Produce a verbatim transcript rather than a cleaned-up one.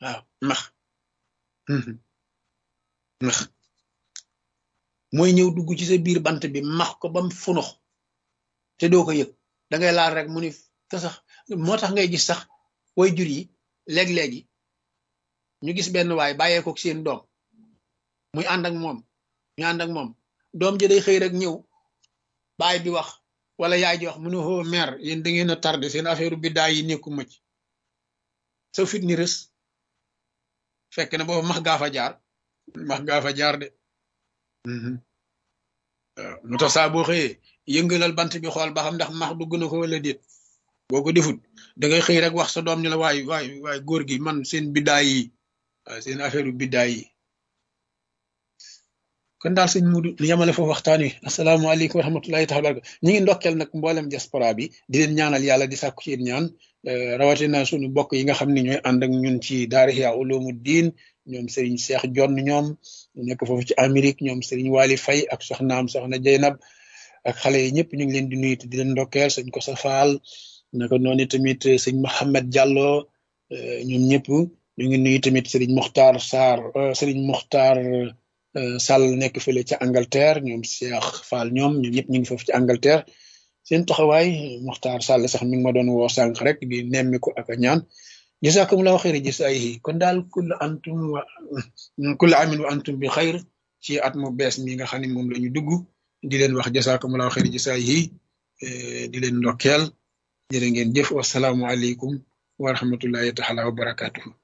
waaw max max mooy ñëw dugg ci sa biir bant bi max ko bam funux te doo ko yëg da ngay laal rek mu ni te sax moo tax ngay gis sax way jur yi léeg-léegi ñu gis benn waay bàyyee ko seen doom muy ànd ak moom ñu ànd ak moom doom ji day xëy rek ñëw baay bi wax wala yaay ji wax mu ne hoo mère yéen da ngeen a tardé seen affaire biddaay yi nekku macc sa fit ni rës fekk na boobu max gaa fa jaar max gaa fa jaar de waaw mu tax saa boo xëyee yëngalal bant bi xool ba xam ndax max dugg na ko wala déet boo ko defut da ngay xëy rek wax sa doom ni la waay waay waay góor gi man seen biddaay yi waaw seen affaire biddaay yi kon daal sëñ Mudu ñu yamale foofu waxtaan wi asalaamaaleykum wa rahmatullahi taala baraka ñi ngi ndokkeel nag mboolem diaspora bi di leen ñaanal yàlla di sàkku ci ñaan rawatina suñu bokk yi nga xam ne ñooy ànd ak ñun ci daara Ihya Ulumuddin ñoom Serigne Cheikh Jonn ñoom nekk foofu ci Amérique ñoom Serigne Wali Faye ak soxnaam soxna Jeynab ak xale yi ñëpp ñu ngi leen di nuyu di leen ndokkeel sëñ Kosa Faal naka noonu tamit sëñ Mohamed Diallo ñoom ñëpp ñu ngi nuyu tamit Serigne Mokhtar Sarr Serigne Mokhtar Sall nekk fële ca Angleterre ñoom Cheikh Fall ñoom ñoom ñëpp ñu ngi foofu ci Angleterre seen taxawaay Mokhtar Sall sax mi ngi ma doon woo sànq rek di nemmi ko ak a ñaan jazakumullahu xayra jazaa'ihi kon daal kulla antum wa kulla amin wa antum bi xayr ci at mu bees mi nga xam ne moom la ñu dugg di leen wax jazakumullahu xayra jazaa'ihi di leen ndokkeel jërë ngeen jëf wasalaamu aleykum wa rahmatullahi taala wa barakatuhu